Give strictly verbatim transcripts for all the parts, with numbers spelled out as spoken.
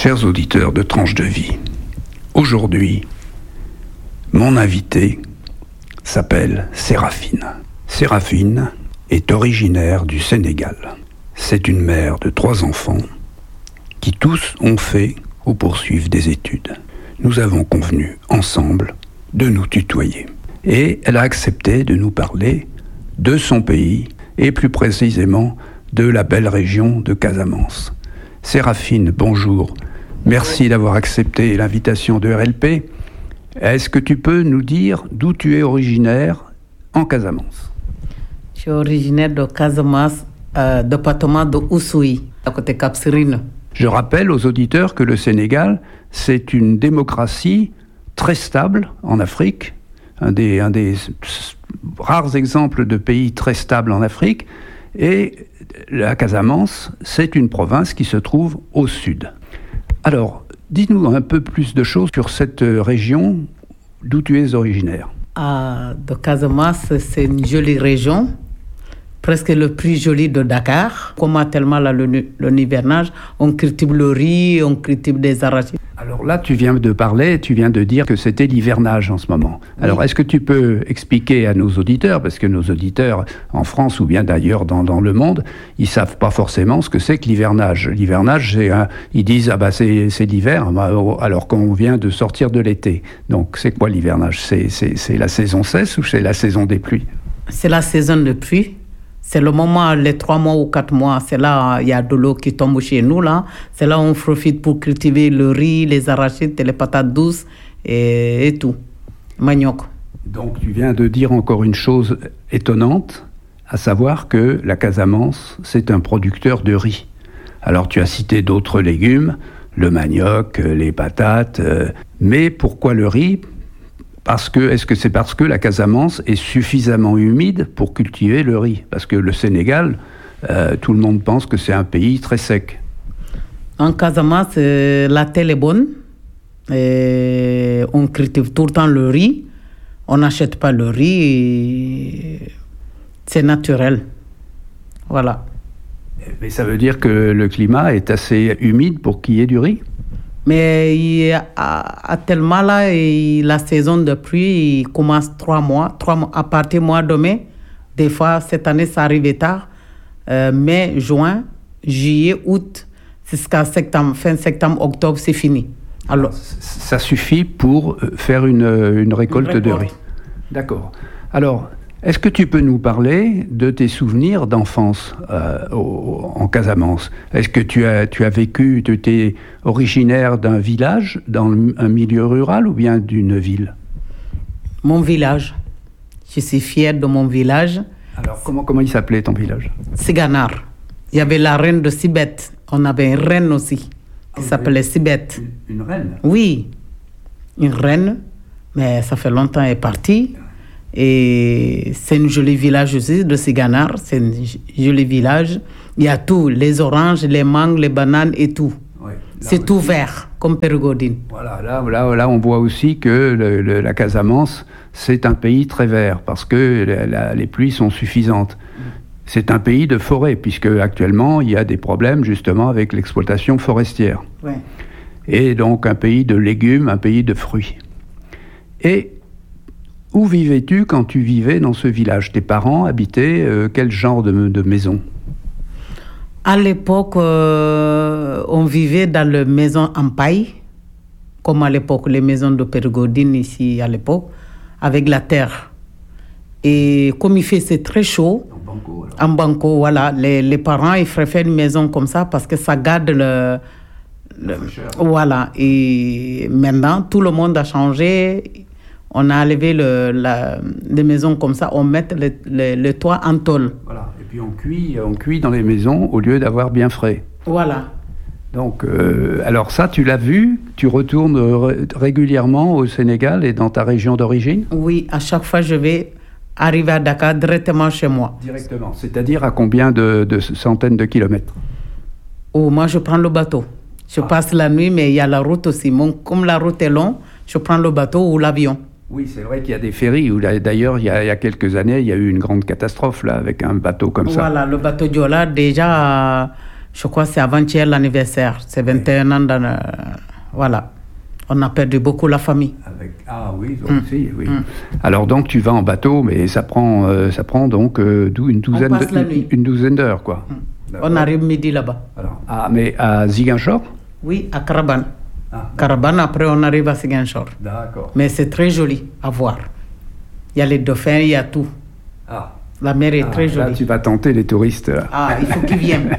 Chers auditeurs de Tranche de Vie, aujourd'hui, mon invité s'appelle Séraphine. Séraphine est originaire du Sénégal. C'est une mère de trois enfants qui tous ont fait ou poursuivent des études. Nous avons convenu ensemble de nous tutoyer. Et elle a accepté de nous parler de son pays et plus précisément de la belle région de Casamance. Séraphine, bonjour. Merci d'avoir accepté l'invitation de R L P. Est-ce que tu peux nous dire d'où tu es originaire en Casamance? Je suis originaire de Casamance, euh, département de Oussouye, à côté de Cap-Skirring. Je rappelle aux auditeurs que le Sénégal, c'est une démocratie très stable en Afrique, un des, un des rares exemples de pays très stables en Afrique, et la Casamance, c'est une province qui se trouve au sud. Alors, dis-nous un peu plus de choses sur cette région d'où tu es originaire. Ah, de Casamance, c'est une jolie région, presque le plus joli de Dakar. Comme tellement là, le, le hivernage, on cultive le riz, on cultive des arachides. Alors là, tu viens de parler, tu viens de dire que c'était l'hivernage en ce moment. Alors, oui. Est-ce que tu peux expliquer à nos auditeurs, parce que nos auditeurs en France ou bien d'ailleurs dans, dans le monde, ils ne savent pas forcément ce que c'est que l'hivernage. L'hivernage, c'est un, ils disent ah bah c'est, c'est l'hiver, alors qu'on vient de sortir de l'été. Donc, c'est quoi l'hivernage? c'est, c'est, c'est la saison sèche ou c'est la saison des pluies? C'est la saison des pluies. C'est le moment, les trois mois ou quatre mois, c'est là il y a de l'eau qui tombe chez nous, là. C'est là où on profite pour cultiver le riz, les arachides, les patates douces et, et tout, manioc. Donc tu viens de dire encore une chose étonnante, à savoir que la Casamance, c'est un producteur de riz. Alors tu as cité d'autres légumes, le manioc, les patates, euh, mais pourquoi le riz ? Parce que, est-ce que c'est parce que la Casamance est suffisamment humide pour cultiver le riz? Parce que le Sénégal, euh, tout le monde pense que c'est un pays très sec. En Casamance, euh, la terre est bonne. Et on cultive tout le temps le riz. On n'achète pas le riz. Et c'est naturel. Voilà. Mais ça veut dire que le climat est assez humide pour qu'il y ait du riz? Mais il a, à, à tellement là, il, la saison de pluie il commence trois mois, trois mois, à partir du mois de mai. Des fois, cette année, ça arrivait tard. Euh, mai, juin, juillet, août, jusqu'à septembre, fin septembre, octobre, c'est fini. Alors, ça suffit pour faire une, une, récolte, une récolte de riz. D'accord. Alors, est-ce que tu peux nous parler de tes souvenirs d'enfance euh, au, en Casamance? Est-ce que tu as, tu as vécu, tu étais originaire d'un village, dans un milieu rural ou bien d'une ville? Mon village. Je suis fière de mon village. Alors, comment, comment il s'appelait ton village? Siganar. Il y avait la reine de Sibet. On avait une reine aussi, qui ah, s'appelait Sibet. Une, une reine? Oui, une reine, mais ça fait longtemps qu'elle est partie. Et c'est un joli village aussi de Siganar, c'est un joli village. Il y a tout, les oranges, les mangues, les bananes et tout. Oui, c'est aussi tout vert, comme Périgordine. Voilà, là, là, là on voit aussi que le, le, la Casamance, c'est un pays très vert, parce que la, la, les pluies sont suffisantes. Mm. C'est un pays de forêt, puisque actuellement, il y a des problèmes justement avec l'exploitation forestière. Oui. Et donc un pays de légumes, un pays de fruits. Et où vivais-tu quand tu vivais dans ce village? Tes parents habitaient euh, quel genre de, de maison? À l'époque, euh, on vivait dans les maisons en paille, comme à l'époque, les maisons de Périgordine ici à l'époque, avec la terre. Et comme il faisait très chaud, en banco, alors. en banco, voilà, les, les parents ils préfèrent une maison comme ça parce que ça garde le... le voilà, et maintenant, tout le monde a changé. On a enlevé le, la, les maisons comme ça, on met le, le, le toit en tôle. Voilà, et puis on cuit, on cuit dans les maisons au lieu d'avoir bien frais. Voilà. Donc, euh, alors ça, tu l'as vu? Tu retournes ré- régulièrement au Sénégal et dans ta région d'origine? Oui, à chaque fois, je vais arriver à Dakar directement chez moi. Directement, c'est-à-dire à combien de, de centaines de kilomètres? Oh, moi, je prends le bateau. Je ah. passe la nuit, mais il y a la route aussi. Mon, comme la route est longue, je prends le bateau ou l'avion. Oui, c'est vrai qu'il y a des ferries. Où, d'ailleurs, il y, a, il y a quelques années, il y a eu une grande catastrophe là, avec un bateau comme voilà, ça. Voilà, le bateau Diola, déjà, Je crois que c'est avant-hier l'anniversaire. C'est vingt et un oui. ans. Dans, euh, voilà. On a perdu beaucoup la famille. Avec... Ah oui, donc, mmh. si, oui. Mmh. Alors donc tu vas en bateau, mais ça prend, euh, ça prend donc euh, une douzaine, de, une, une douzaine d'heures, quoi. Mmh. On arrive midi là-bas. Alors, ah, mais à Ziguinchor? Oui, à Carabane. Ah, Carabane, après on arrive à Ziguinchor. D'accord. Mais c'est très joli à voir. Il y a les dauphins, il y a tout. Ah. La mer est ah, très jolie. Là, tu vas tenter les touristes. Là. Ah, il faut qu'ils viennent.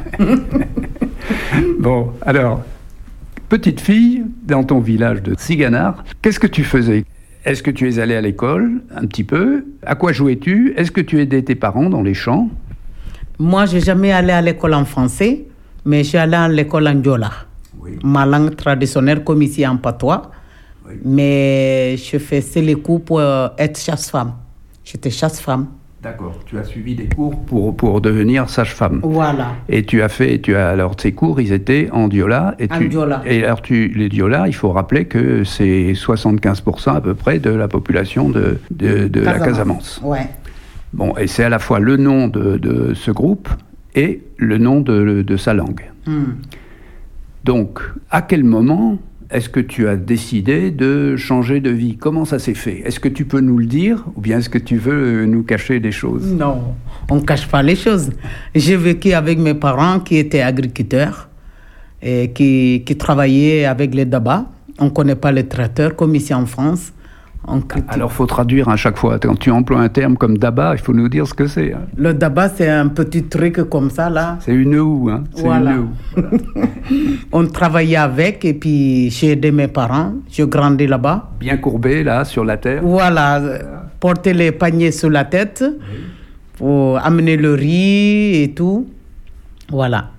Bon, alors, petite fille, dans ton village de Siganar, qu'est-ce que tu faisais? Est-ce que tu es allée à l'école, un petit peu? À quoi jouais-tu? Est-ce que tu aidais tes parents dans les champs? Moi, je n'ai jamais allé à l'école en français, mais je suis allée à l'école en Diola. Oui. Ma langue traditionnelle, comme ici en patois. Oui. Mais je faisais les cours pour être chasse-femme. J'étais chasse-femme. D'accord. Tu as suivi des cours pour, pour devenir sage-femme. Voilà. Et tu as fait, tu as, alors ces cours, ils étaient en Diola. Et en tu, Diola. Et alors tu, les Diola, il faut rappeler que c'est soixante-quinze pour cent à peu près de la population de, de, de la Casamance. Ouais. Bon, et c'est à la fois le nom de, de ce groupe et le nom de, de sa langue. Mm. Donc, à quel moment est-ce que tu as décidé de changer de vie? Comment ça s'est fait? Est-ce que tu peux nous le dire ou bien est-ce que tu veux nous cacher des choses? Non, on ne cache pas les choses. J'ai vécu avec mes parents qui étaient agriculteurs et qui, qui travaillaient avec les daba. On ne connaît pas les traiteurs comme ici en France. Alors, il faut traduire à chaque fois. Quand tu emploies un terme comme daba, il faut nous dire ce que c'est. Hein. Le daba, c'est un petit truc comme ça, là. C'est une houe, hein. C'est voilà. Une houe. Voilà. On travaillait avec, et puis j'ai aidé mes parents. Je grandis là-bas. Bien courbé, là, sur la terre. Voilà. voilà. Porter les paniers sur la tête, oui. Pour amener le riz et tout. Voilà.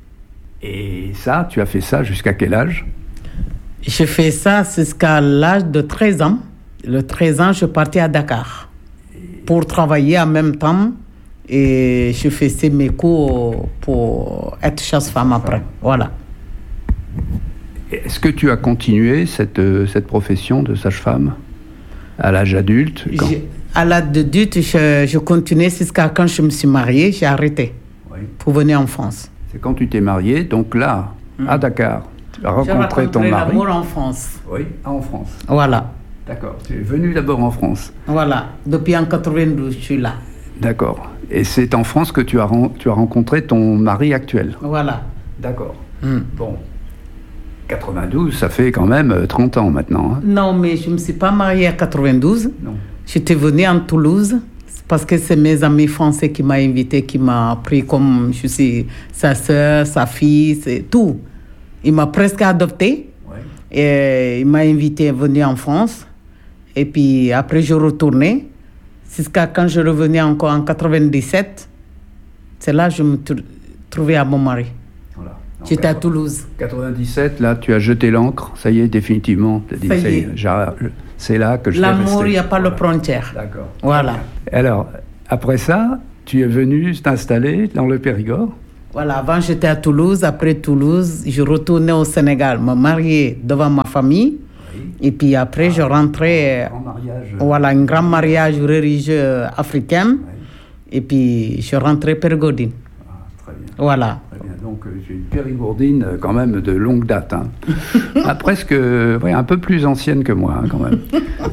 Et ça, tu as fait ça jusqu'à quel âge? J'ai fait ça jusqu'à l'âge de treize ans. Le treize ans, je suis parti à Dakar pour travailler en même temps et je faisais mes cours pour être chasse-femme après. Voilà. Est-ce que tu as continué cette, cette profession de sage-femme à l'âge adulte? quand... À l'âge adulte, je, je continuais jusqu'à quand je me suis mariée, j'ai arrêté oui. pour venir en France. C'est quand tu t'es mariée, donc là, mmh. à Dakar, tu as rencontré ton mari. D'abord en France. Oui, en France. Voilà. D'accord. Tu es venu d'abord en France. Voilà. Depuis en quatre-vingt-douze, je suis là. D'accord. Et c'est en France que tu as, tu as rencontré ton mari actuel. Voilà. D'accord. Mm. Bon. quatre-vingt-douze, ça fait quand même trente ans maintenant. Hein. Non, mais je ne me suis pas mariée à quatre-vingt-douze. Non. J'étais venue en Toulouse parce que c'est mes amis français qui m'ont invité, qui m'ont pris comme, je sais, sa sœur, sa fille, c'est tout. Il m'a presque adoptée. Ouais. Et il m'a invité à venir en France. Et puis après, je retournais. Jusqu'à quand je revenais encore en quatre-vingt-dix-sept. C'est là que je me t- trouvais à mon mari. Voilà. J'étais à Toulouse. quatre-vingt-dix-sept, là, tu as jeté l'encre. Ça y est, définitivement. Dit, ça y est. C'est là que je vais rester. L'amour, il n'y a pas voilà. de frontière. D'accord. Voilà. Alors, après ça, tu es venu t'installer dans le Périgord. Voilà, avant j'étais à Toulouse. Après Toulouse, je retournais au Sénégal, me marier devant ma famille. Et puis après, ah, je rentrais, un grand mariage, voilà, un grand mariage religieux africain. Oui. Et puis, je rentrais périgourdine. Ah, très bien. Voilà. Très bien. Donc, j'ai une périgourdine quand même de longue date. Hein. ah, presque, ouais, un peu plus ancienne que moi, hein, quand même.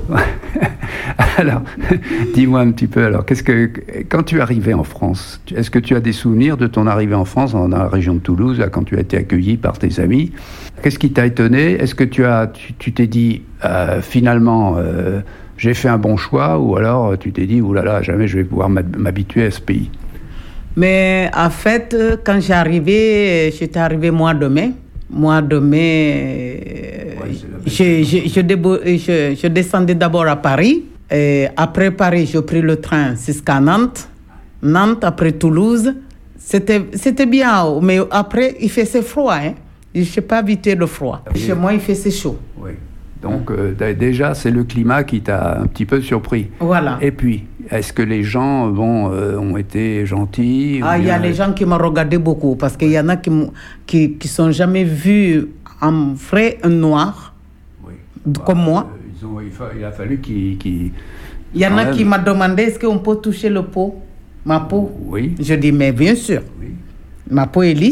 Alors, dis-moi un petit peu, alors, qu'est-ce que, quand tu es arrivé en France, est-ce que tu as des souvenirs de ton arrivée en France, dans la région de Toulouse, là, quand tu as été accueilli par tes amis? Qu'est-ce qui t'a étonné? Est-ce que tu as, tu, tu t'es dit, euh, finalement, euh, j'ai fait un bon choix, ou alors tu t'es dit, oulala, jamais je vais pouvoir m'habituer à ce pays? Mais en fait, quand j'ai arrivé, j'étais arrivé mois de mai. Mois de mai, ouais, je, je, je, débo- je, je descendais d'abord à Paris. Et après Paris, j'ai pris le train jusqu'à Nantes. Nantes, après Toulouse. C'était, c'était bien, mais après, il faisait froid. Hein. Je ne sais pas habiter le froid. Oui. Chez moi, il faisait chaud. Oui. Donc, euh, déjà, c'est le climat qui t'a un petit peu surpris. Voilà. Et puis, est-ce que les gens bon, euh, ont été gentils? Ah, il y a les gens qui m'ont regardé beaucoup, parce qu'il y en a qui ne qui, qui sont jamais vus en vrai un noir, oui. bah, comme moi. Euh, ils ont, il, fa- il a fallu qu'ils... qu'ils il y en a même... qui m'ont demandé, est-ce qu'on peut toucher le pot, ma peau? Oui. Je dis, mais bien sûr. Oui. Ma peau est lisse. Oui.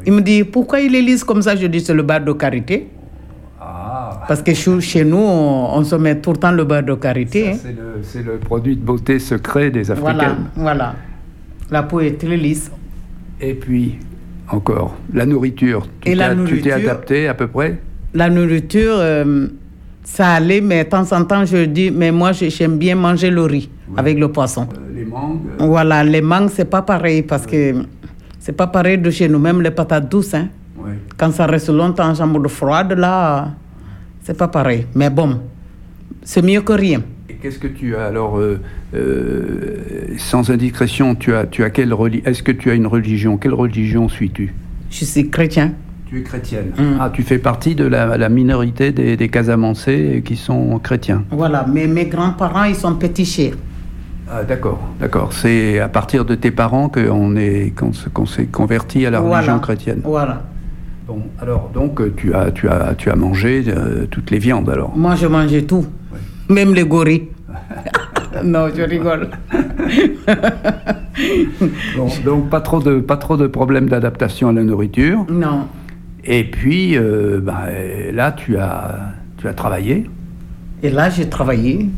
Il me dit, pourquoi il les lise comme ça? Je dis, c'est le beurre de karité. Ah. Parce que chez nous, on, on se met tout le temps le beurre de karité. Ça, hein. c'est, le, c'est le produit de beauté secret des Africaines. Voilà, voilà. La peau est très lisse. Et puis, encore, la nourriture. Tu, Et t'es, la tu nourriture, t'es adapté à peu près? La nourriture, euh, ça allait, mais de temps en temps, je dis, mais moi, j'aime bien manger le riz oui. avec le poisson. Euh, les mangues. Euh... Voilà, les mangues, c'est pas pareil parce oui. que c'est pas pareil de chez nous, même les patates douces. Hein. Oui. Quand ça reste longtemps en chambre froide, là, c'est pas pareil. Mais bon, c'est mieux que rien. Et qu'est-ce que tu as alors, euh, euh, sans indiscrétion, tu as, tu as quelle reli- est-ce que tu as une religion? Quelle religion suis-tu? Je suis chrétien. Tu es chrétienne. Mm. Ah, tu fais partie de la, la minorité des, des Casamançais qui sont chrétiens. Voilà, mais mes grands-parents, ils sont pétichés. Ah, d'accord, d'accord. C'est à partir de tes parents qu'on est, qu'on, qu'on s'est converti à la voilà. religion chrétienne. Voilà. Bon, alors, donc, tu as, tu as, tu as mangé euh, toutes les viandes, alors? Moi, je mangeais tout. Ouais. Même les gorilles. Non, je rigole. Bon, donc, pas trop de, pas trop de problèmes d'adaptation à la nourriture. Non. Et puis, euh, ben, là, tu as, tu as travaillé. Et là, j'ai travaillé.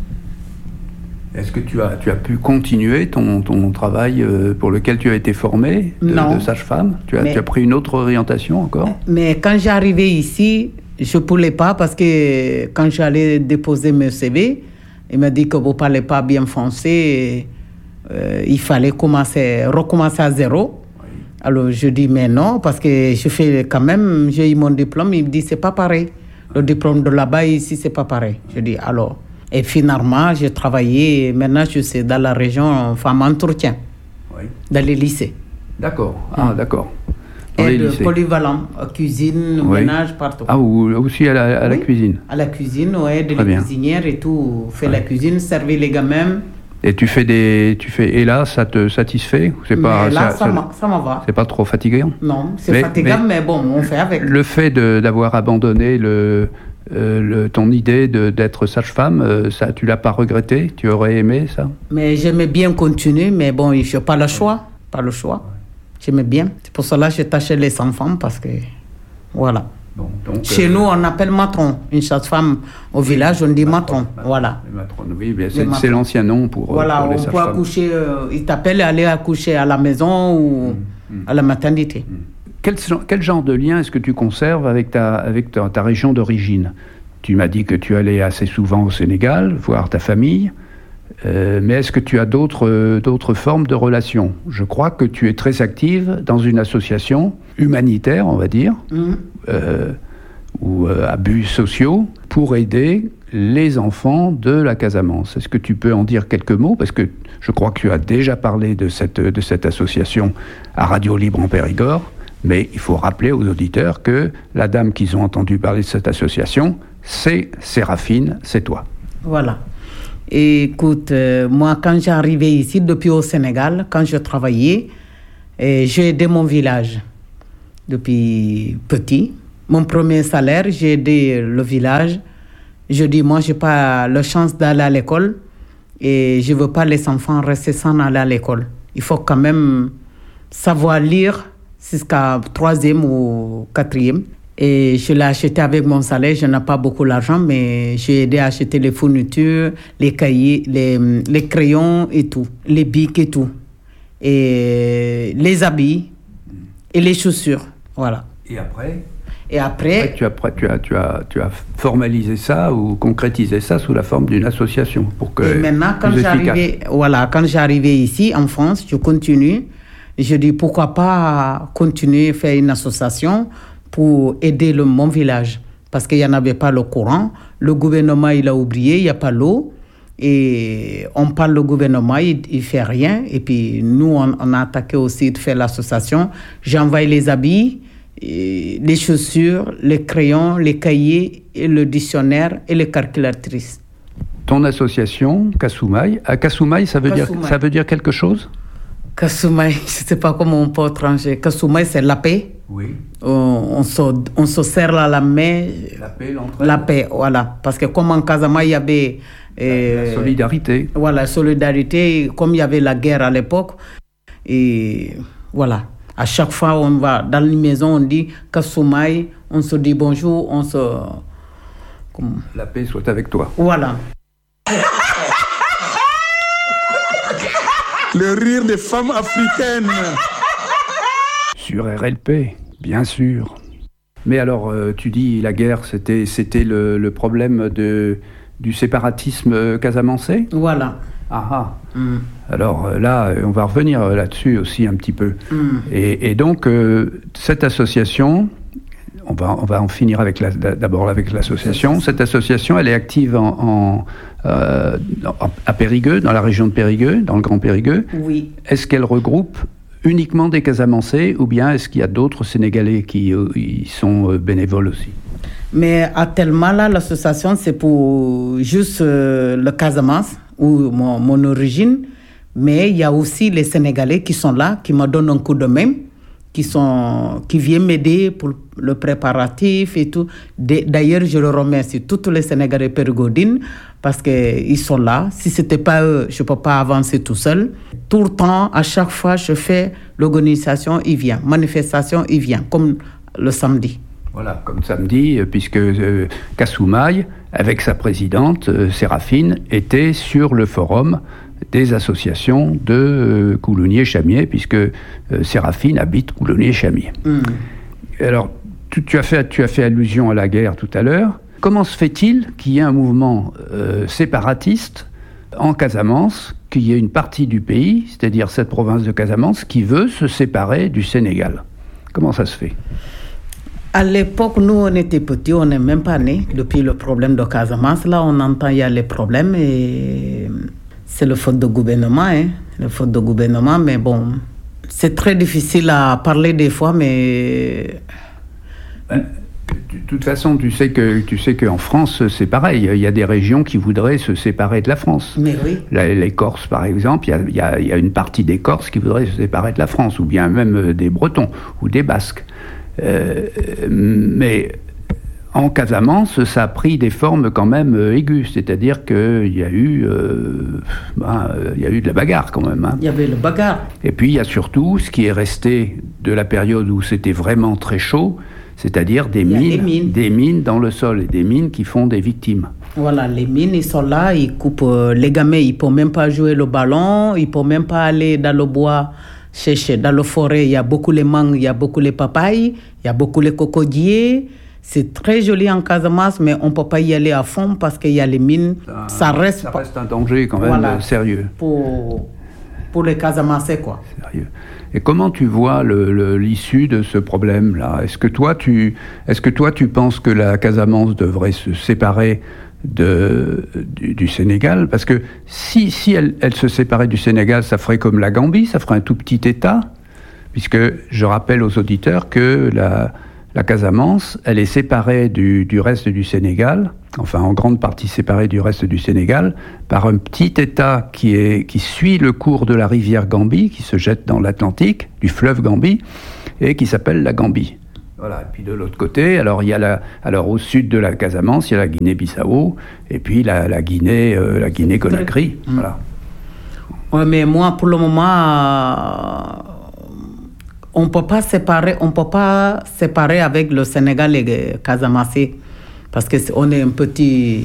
Est-ce que tu as, tu as pu continuer ton, ton travail euh, pour lequel tu as été formée de, non. de sage-femme? Tu as, mais, tu as pris une autre orientation encore? Mais quand j'arrivais ici, je ne pouvais pas parce que quand j'allais déposer mes C V, il m'a dit que vous ne parlez pas bien français. Euh, il fallait commencer, recommencer à zéro. Oui. Alors je dis mais non, parce que je fais quand même, j'ai eu mon diplôme. Il me dit c'est pas pareil. Le diplôme de là-bas ici, c'est pas pareil. Je dis alors. Et finalement, j'ai travaillé, maintenant je suis dans la région Femmes Entretien, oui. dans les lycées. D'accord, ah, mmh. d'accord. Dans et de polyvalent, cuisine, oui. ménage, partout. Ah, ou aussi à la, à la oui. cuisine? À la cuisine, oui, de la cuisinière et tout. Fait ouais. la cuisine, servir les gamins. Et tu fais des, tu fais, et là, ça te satisfait? C'est pas, mais là, ça, ça, ça, ça m'en va. C'est pas trop fatigant? Non, c'est mais, fatigant, mais, mais bon, on fait avec. Le fait de, d'avoir abandonné le, euh, le, ton idée de, d'être sage-femme, euh, ça, tu l'as pas regretté? Tu aurais aimé ça? Mais j'aimais bien continuer, mais bon, je n'ai pas le choix, pas le choix. J'aimais bien. C'est pour cela que j'ai tâché les enfants, parce que, voilà. Bon, donc, Chez euh, nous, on appelle matron. Une sage-femme au village, on dit matron. matron. Voilà. Matron, oui, bien, c'est, c'est l'ancien nom pour, voilà, pour les sages-femmes. Voilà, on peut accoucher, euh, ils t'appellent aller accoucher à la maison ou mmh, mmh. à la maternité. Mmh. Quel, quel genre de lien est-ce que tu conserves avec ta, avec ta, ta région d'origine? Tu m'as dit que tu allais assez souvent au Sénégal, voir ta famille. Euh, mais est-ce que tu as d'autres, euh, d'autres formes de relations? Je crois que tu es très active dans une association humanitaire, on va dire, mmh. euh, ou euh, à buts sociaux, pour aider les enfants de la Casamance. Est-ce que tu peux en dire quelques mots? Parce que je crois que tu as déjà parlé de cette, de cette association à Radio Libre en Périgord, mais il faut rappeler aux auditeurs que la dame qu'ils ont entendu parler de cette association, c'est Séraphine, c'est toi. Voilà. Et écoute, euh, moi, quand j'arrivais ici, depuis au Sénégal, quand je travaillais, et j'ai aidé mon village depuis petit. Mon premier salaire, j'ai aidé le village. Je dis, moi, je n'ai pas la chance d'aller à l'école et je ne veux pas les enfants rester sans aller à l'école. Il faut quand même savoir lire jusqu'à troisième ou quatrième. Et je l'ai acheté avec mon salaire. Je n'ai pas beaucoup d'argent, mais j'ai aidé à acheter les fournitures, les cahiers, les, les crayons et tout, les bics et tout. Et les habits et les chaussures. Voilà. Et après Et après, après, tu, as, tu, as, tu, as, tu as formalisé ça ou concrétisé ça sous la forme d'une association pour que. Et maintenant, quand j'arrivais, voilà, quand j'arrivais ici en France, je continue. Je dis pourquoi pas continuer à faire une association pour aider le, mon village. Parce qu'il n'y en avait pas le courant. Le gouvernement, il a oublié, il n'y a pas l'eau. Et on parle au gouvernement, il ne fait rien. Et puis nous, on, on a attaqué aussi de faire l'association. J'envoie les habits, et les chaussures, les crayons, les cahiers, et le dictionnaire et les calculatrices. Ton association, Kasumai, à Kasumai, ça veut, dire, ça veut dire quelque chose? Kasumai, je ne sais pas comment on peut étranger. Kasumai, c'est la paix. Oui. On, on, se, on se serre la, la main. La paix, l'entraide. La paix, voilà. Parce que comme en Casamance, il y avait... Euh, la solidarité. Voilà, solidarité, comme il y avait la guerre à l'époque. Et voilà. À chaque fois, on va dans une maison, on dit Kasumai, on se dit bonjour, on se... Comment... La paix soit avec toi. Voilà. Le rire des femmes africaines. Sur R L P, bien sûr. Mais alors, euh, tu dis la guerre, c'était, c'était le, le problème de, du séparatisme casamançais ? Voilà. Ah ah. Mm. Alors là, on va revenir là-dessus aussi un petit peu. Mm. Et, et donc, euh, cette association, on va, on va en finir avec la, d'abord avec l'association. Cette association, elle est active en, en, euh, à Périgueux, dans la région de Périgueux, dans le Grand Périgueux. Oui. Est-ce qu'elle regroupe uniquement des Casamançais ou bien est-ce qu'il y a d'autres Sénégalais qui euh, y sont euh, bénévoles aussi ? Mais à Telma, là, l'association, c'est pour juste euh, le Casamance, ou mon, mon origine, mais il y a aussi les Sénégalais qui sont là, qui me donnent un coup de main, qui, sont, qui viennent m'aider pour le préparatif et tout. D'ailleurs, je le remercie, tous les Sénégalais périgourdines, parce qu'ils sont là. Si ce n'était pas eux, je ne peux pas avancer tout seul. Tout le temps, à chaque fois, je fais l'organisation, il vient. Manifestation, il vient, comme le samedi. Voilà, comme samedi, puisque euh, Kasumai, avec sa présidente, euh, Séraphine, était sur le forum des associations de euh, Coulonier-Chamiers, puisque euh, Séraphine habite Coulonier-Chamiers. Mm. Alors, tu, tu, as fait, tu as fait allusion à la guerre tout à l'heure. Comment se fait-il qu'il y ait un mouvement euh, séparatiste en Casamance, qu'il y ait une partie du pays, c'est-à-dire cette province de Casamance, qui veut se séparer du Sénégal ? Comment ça se fait ? À l'époque, nous, on était petits, on n'est même pas nés. Depuis le problème de Casamance, là, on entend il y a les problèmes et c'est le faute de gouvernement, hein, le faute de gouvernement. Mais bon, c'est très difficile à parler des fois, mais... Ben, de toute façon, tu sais que tu sais qu'en France, c'est pareil. Il y a des régions qui voudraient se séparer de la France. Mais oui. La, les Corses, par exemple, il y, a, il, y a, il y a une partie des Corses qui voudraient se séparer de la France, ou bien même des Bretons, ou des Basques. Euh, mais en Casamance, ça a pris des formes quand même euh, aiguës, c'est-à-dire qu'il y a eu, euh, ben, euh, il y a eu de la bagarre quand même. Hein. Il y avait le bagarre. Et puis il y a surtout ce qui est resté de la période où c'était vraiment très chaud, c'est-à-dire des mines, mines, des mines dans le sol et des mines qui font des victimes. Voilà, les mines, ils sont là, ils coupent euh, les gamins, ils ne peuvent même pas jouer le ballon, ils ne peuvent même pas aller dans le bois. Chercher. Dans la forêt, il y a beaucoup les mangues, il y a beaucoup les papayes, il y a beaucoup les cocotiers. C'est très joli en Casamance, mais on ne peut pas y aller à fond parce qu'il y a les mines. Ça, ça reste, ça reste un danger quand même, voilà, sérieux. Pour, pour les Casamançais, quoi. Sérieux. Et comment tu vois le, le, l'issue de ce problème-là ? Est-ce que toi, tu, est-ce que toi, tu penses que la Casamance devrait se séparer De, du, du Sénégal, parce que si, si elle, elle se séparait du Sénégal, ça ferait comme la Gambie, ça ferait un tout petit État, puisque je rappelle aux auditeurs que la, la Casamance, elle est séparée du, du reste du Sénégal, enfin en grande partie séparée du reste du Sénégal, par un petit État qui, est, qui suit le cours de la rivière Gambie, qui se jette dans l'Atlantique, du fleuve Gambie, et qui s'appelle la Gambie. Voilà. Et puis de l'autre côté, alors il y a la, alors au sud de la Casamance, il y a la Guinée-Bissau, et puis la, la Guinée, euh, la Guinée-Conakry. Mmh. Voilà. Ouais, mais moi, pour le moment, euh, on peut pas séparer, on peut pas séparer avec le Sénégal et le Casamance, parce que est, on est un petit,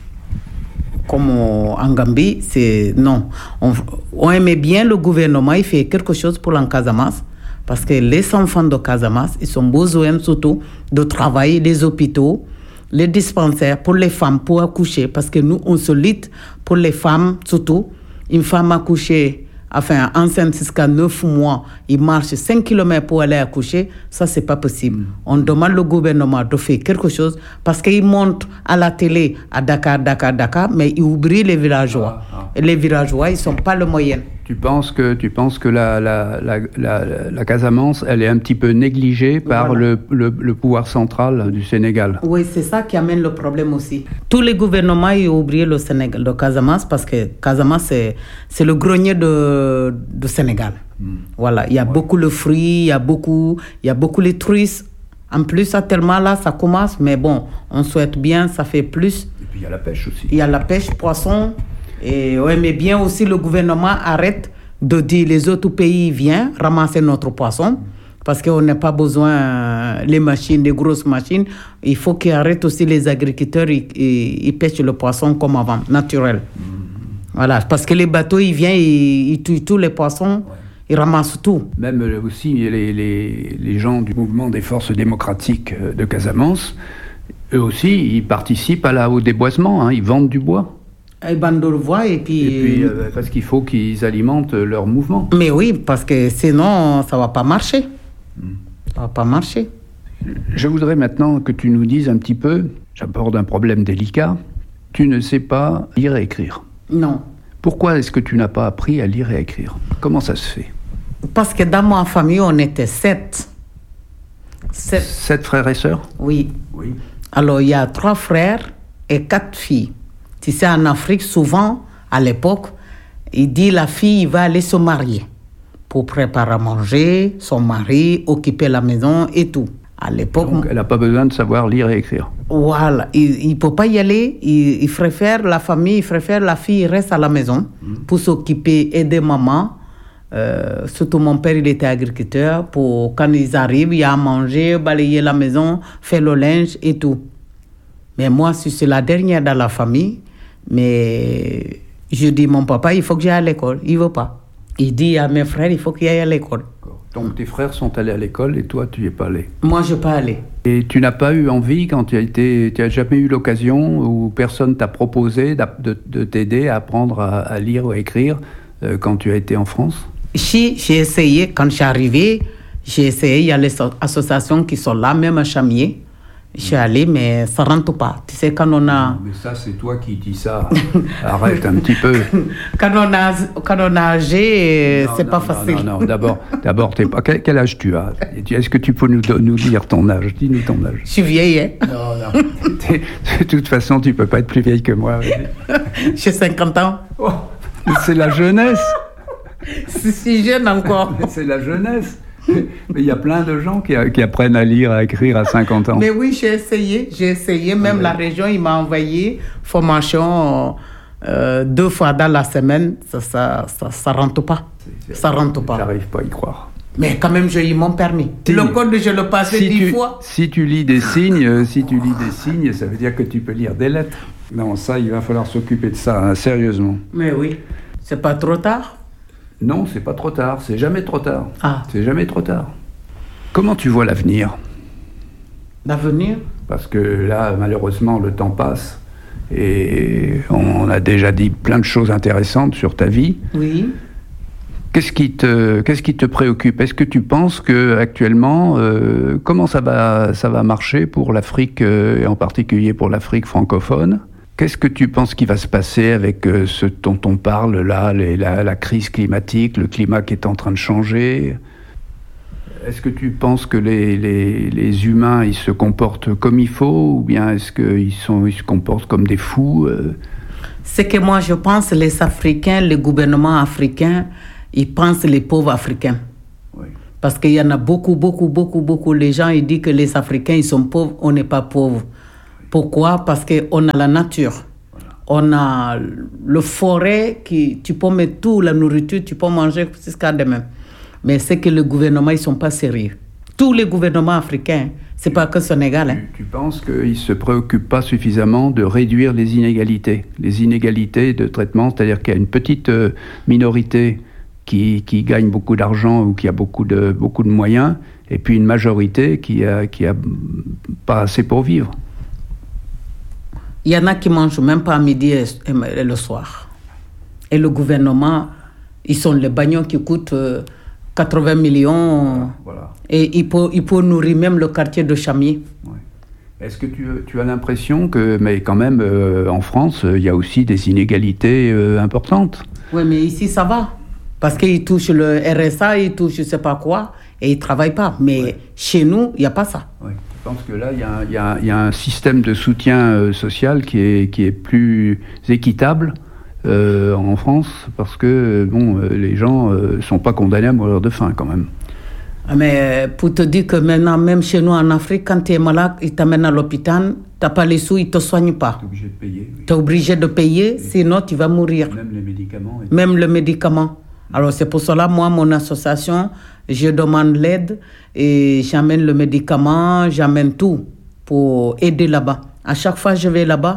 comme en Gambie, c'est non. On, on aimait bien le gouvernement, il fait quelque chose pour la Casamance. Parce que les enfants de Casamance, ils ont besoin surtout de travailler, les hôpitaux, les dispensaires pour les femmes, pour accoucher. Parce que nous, on se lutte pour les femmes, surtout. Une femme accouchée, enfin, enceinte jusqu'à neuf mois, il marche cinq kilomètres pour aller accoucher. Ça, c'est pas possible. On demande au gouvernement de faire quelque chose parce qu'il montre à la télé à Dakar, Dakar, Dakar, mais il oublie les villageois. Ah, ah. Et les villageois, ils sont pas le moyen. Tu penses que, tu penses que la, la, la, la, la Casamance, elle est un petit peu négligée par voilà. le, le, le pouvoir central du Sénégal. Oui, c'est ça qui amène le problème aussi. Tous les gouvernements ont oublié le Sénégal, le Casamance, parce que Casamance, c'est, c'est le grenier de, de Sénégal. Hmm. Voilà, il y a ouais. beaucoup de fruits, il y a beaucoup, il y a beaucoup les touristes. En plus, tellement là, ça commence, mais bon, on souhaite bien, ça fait plus. Et puis il y a la pêche aussi. Il y a la pêche, poisson. Et ouais, mais bien aussi, le gouvernement arrête de dire les autres pays viennent ramasser notre poisson. Parce qu'on n'a pas besoin les machines, des grosses machines. Il faut qu'ils arrêtent aussi les agriculteurs, ils, ils, ils pêchent le poisson comme avant, naturel. Mmh. Voilà, parce que les bateaux, ils viennent, ils, ils tuent tous les poissons, ouais. Ils ramassent tout. Même aussi les, les, les gens du mouvement des forces démocratiques de Casamance, eux aussi, ils participent à la, au déboisement, hein, ils vendent du bois. Ils vendent du bois et puis... Et puis euh, parce qu'il faut qu'ils alimentent leur mouvement. Mais oui, parce que sinon, ça ne va pas marcher. Ça va pas marcher. Je voudrais maintenant que tu nous dises un petit peu, j'aborde un problème délicat, tu ne sais pas lire et écrire. Non. Pourquoi est-ce que tu n'as pas appris à lire et écrire? Comment ça se fait? Parce que dans ma famille, on était sept. Sept, sept frères et sœurs? Oui. Oui. Alors, il y a trois frères et quatre filles. Tu sais, en Afrique, souvent, à l'époque, il dit la fille il va aller se marier pour préparer à manger, son mari, occuper la maison et tout. À l'époque... Donc, elle n'a pas besoin de savoir lire et écrire. Voilà. Il ne peut pas y aller. Il, il préfère la famille, il préfère la fille, il reste à la maison mmh. pour s'occuper, aider maman. Euh, surtout mon père, il était agriculteur. Pour, quand ils arrivent, il y a à manger, balayer la maison, faire le linge et tout. Mais moi, je suis la dernière dans la famille. Mais je dis, mon papa, il faut que j'aille à l'école. Il ne veut pas. Il dit à mes frères, il faut qu'ils aillent à l'école. Donc tes frères sont allés à l'école et toi, tu n'y es pas allé? Moi, je ne suis pas allé. Et tu n'as pas eu envie, quand tu as été, tu n'as jamais eu l'occasion où personne t'a proposé de, de t'aider à apprendre à, à lire ou à écrire euh, quand tu as été en France? Si, j'ai essayé, quand je suis arrivé, j'ai essayé, il y a les associations qui sont là, même à Chamier. Je suis allée, mais ça ne rentre pas. Tu sais, quand on a... Mais ça, c'est toi qui dis ça. Arrête un petit peu. Quand on a, quand on a âgé, c'est non, pas non, facile. Non, non, d'abord, d'abord t'es pas... Quel, quel âge tu as? Est-ce que tu peux nous, nous dire ton âge? Dis-nous ton âge. Je suis vieille, hein? Non, non. De toute façon, tu ne peux pas être plus vieille que moi. J'ai cinquante ans. Oh, c'est la jeunesse. C'est si jeune encore. C'est la jeunesse. Mais il y a plein de gens qui, qui apprennent à lire, à écrire à cinquante ans. Mais oui, j'ai essayé. J'ai essayé. Même ouais. La région, il m'a envoyé formation euh, deux fois dans la semaine. Ça ça, ça, ça rentre pas. C'est, c'est, ça rentre pas. J'arrive pas à y croire. Mais quand même, j'ai eu mon permis. Signe. Le code, je le passais si dix tu, fois. Si tu lis des signes, si tu lis des signes, ça veut dire que tu peux lire des lettres. Non, ça, il va falloir s'occuper de ça, hein, sérieusement. Mais oui. C'est pas trop tard? Non, c'est pas trop tard. C'est jamais trop tard. Ah. C'est jamais trop tard. Comment tu vois l'avenir? L'avenir? Parce que là, malheureusement, le temps passe. Et on a déjà dit plein de choses intéressantes sur ta vie. Oui. Qu'est-ce qui te, qu'est-ce qui te préoccupe? Est-ce que tu penses que actuellement, euh, comment ça va, ça va marcher pour l'Afrique, euh, et en particulier pour l'Afrique francophone? Qu'est-ce que tu penses qui va se passer avec euh, ce dont on parle là, les, la, la crise climatique, le climat qui est en train de changer? Est-ce que tu penses que les, les, les humains, ils se comportent comme il faut, ou bien est-ce qu'ils sont, ils se comportent comme des fous? euh... C'est que moi, je pense les Africains, les gouvernements africains, ils pensent les pauvres Africains. Oui. Parce qu'il y en a beaucoup, beaucoup, beaucoup, beaucoup. Les gens, ils disent que les Africains, ils sont pauvres, on n'est pas pauvres. Pourquoi? Parce qu'on a la nature. Voilà. On a le forêt, qui, tu peux mettre tout, la nourriture, tu peux manger jusqu'à demain. Mais c'est que le gouvernement, ils ne sont pas sérieux. Tous les gouvernements africains, ce n'est pas que Sénégal. Hein. Tu, tu penses qu'ils ne se préoccupent pas suffisamment de réduire les inégalités? Les inégalités de traitement, c'est-à-dire qu'il y a une petite euh, minorité qui, qui gagne beaucoup d'argent ou qui a beaucoup de, beaucoup de moyens, et puis une majorité qui a, qui a pas assez pour vivre. Il y en a qui ne mangent même pas à midi et, et le soir. Et le gouvernement, ils sont les bagnons qui coûtent euh, quatre-vingts millions. Voilà. Et il peut, il peut nourrir même le quartier de Chamier. Ouais. Est-ce que tu, tu as l'impression que, mais quand même, euh, en France, il y a aussi des inégalités euh, importantes? Oui, mais ici, ça va. Parce qu'ils touchent le R S A, ils touchent je ne sais pas quoi, et ils ne travaillent pas. Mais ouais. Chez nous, il n'y a pas ça. Ouais. Je pense que là, il y, y, y a un système de soutien euh, social qui est, qui est plus équitable euh, en France, parce que bon, euh, les gens ne euh, sont pas condamnés à mourir de faim quand même. Mais pour te dire que maintenant, même chez nous en Afrique, quand tu es malade, ils t'amènent à l'hôpital, tu n'as pas les sous, ils ne te soignent pas. Tu es obligé de payer. Oui. Tu es obligé de payer, et sinon tu vas mourir. Même les médicaments. Et... Même le médicament. Alors c'est pour cela, moi, mon association, je demande l'aide et j'amène le médicament, j'amène tout pour aider là-bas. À chaque fois, je vais là-bas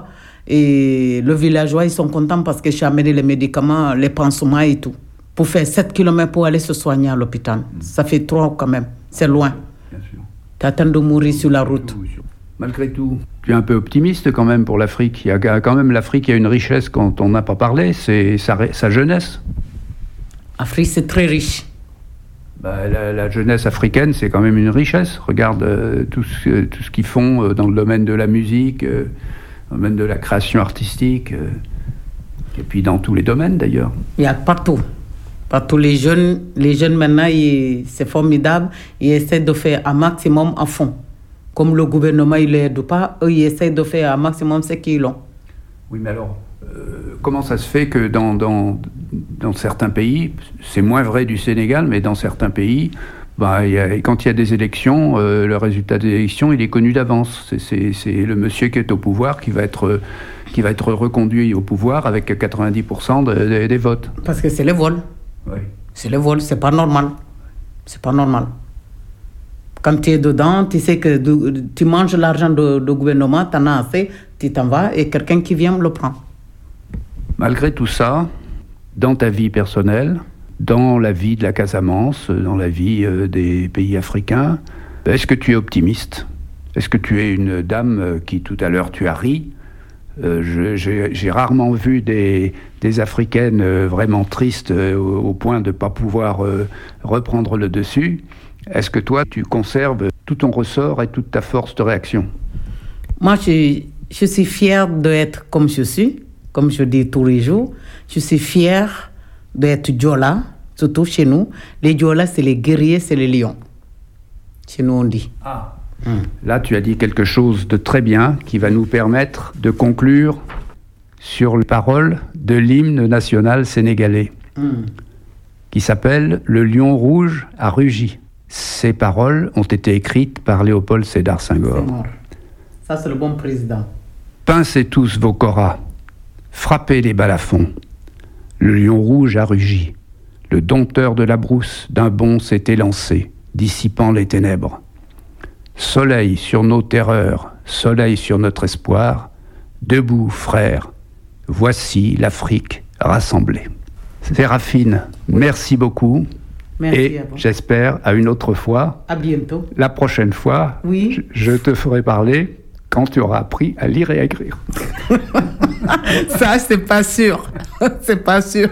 et le villageois, ils sont contents parce que j'ai amené les médicaments, les pansements et tout. Pour faire sept kilomètres pour aller se soigner à l'hôpital. Ça fait trop quand même, c'est loin. Bien sûr. Tu attends de mourir sur la route. Malgré tout, tu es un peu optimiste quand même pour l'Afrique. Il y a quand même l'Afrique, il y a une richesse quand on n'a pas parlé, c'est sa, sa jeunesse. L'Afrique, c'est très riche. Bah, la, la jeunesse africaine, c'est quand même une richesse. Regarde euh, tout, ce, tout ce qu'ils font euh, dans le domaine de la musique, euh, dans le domaine de la création artistique, euh, et puis dans tous les domaines d'ailleurs. Il y a partout. Partout, les jeunes, les jeunes maintenant, ils, c'est formidable. Ils essaient de faire un maximum à fond. Comme le gouvernement, il ne l'aide pas, eux, ils essaient de faire un maximum ce qu'ils ont. Oui, mais alors, euh, comment ça se fait que dans, dans, dans certains pays, c'est moins vrai du Sénégal, mais dans certains pays, bah, y a, quand il y a des élections, euh, le résultat des élections, il est connu d'avance. C'est, c'est, c'est le monsieur qui est au pouvoir qui va être, qui va être reconduit au pouvoir avec quatre-vingt-dix pour cent de, de, des votes. Parce que c'est le vol. Oui. C'est le vol, c'est pas normal. C'est pas normal. Quand tu es dedans, tu sais que du, tu manges l'argent du gouvernement, tu en as assez, tu t'en vas et quelqu'un qui vient le prend. Malgré tout ça, dans ta vie personnelle, dans la vie de la Casamance, dans la vie euh, des pays africains, est-ce que tu es optimiste ? Est-ce que tu es une dame qui, tout à l'heure, tu as ri ? euh, je, j'ai, j'ai rarement vu des, des Africaines euh, vraiment tristes euh, au, au point de ne pas pouvoir euh, reprendre le dessus. Est-ce que toi, tu conserves tout ton ressort et toute ta force de réaction ? Moi, je, je suis fière d'être comme je suis, comme je dis tous les jours. Je suis fière d'être Diola, surtout chez nous. Les Diola, c'est les guerriers, c'est les lions. Chez nous, on dit. Ah. Hum. Là, tu as dit quelque chose de très bien qui va nous permettre de conclure sur les paroles de l'hymne national sénégalais, hum. qui s'appelle « Le lion rouge a rugi ». Ces paroles ont été écrites par Léopold Sédar Senghor. C'est mort. Ça, c'est le bon président. Pincez tous vos koras, frappez les balafons. Le lion rouge a rugi. Le dompteur de la brousse d'un bond s'est élancé, dissipant les ténèbres. Soleil sur nos terreurs, soleil sur notre espoir. Debout, frères, voici l'Afrique rassemblée. Séraphine, merci beaucoup. Merci et à vous. J'espère à une autre fois. À bientôt. La prochaine fois, oui. je, je te ferai parler quand tu auras appris à lire et à écrire. Ça, c'est pas sûr. C'est pas sûr.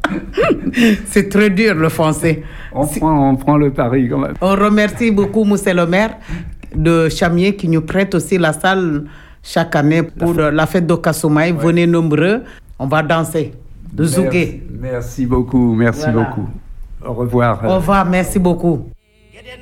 C'est très dur, le français. On prend, on prend le pari quand même. On remercie beaucoup Monsieur le maire de Chamier qui nous prête aussi la salle chaque année pour la, la fête de Kasumai. Ouais. Venez nombreux. On va danser. De Zougué. Merci beaucoup. Merci voilà. beaucoup. Au revoir. Au revoir. Merci beaucoup.